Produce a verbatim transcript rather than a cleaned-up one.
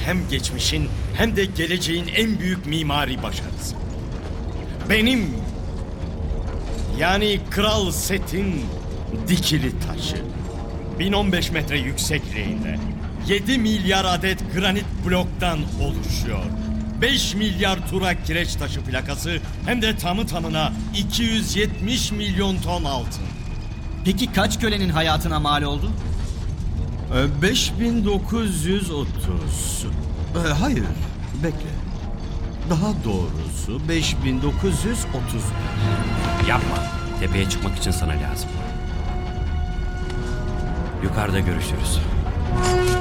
hem geçmişin hem de geleceğin en büyük mimari başarısı. Benim, yani Kral Set'in dikili taşı. bin on beş metre yüksekliğinde yedi milyar adet granit bloktan oluşuyor. beş milyar tura kireç taşı plakası, hem de tamı tamına iki yüz yetmiş milyon ton altın. Peki kaç kölenin hayatına mal oldu? beş bin dokuz yüz otuz. Ee, hayır, bekle. Daha doğrusu beş bin dokuz yüz otuz. Yapma. Tepeye çıkmak için sana lazım. Yukarıda görüşürüz.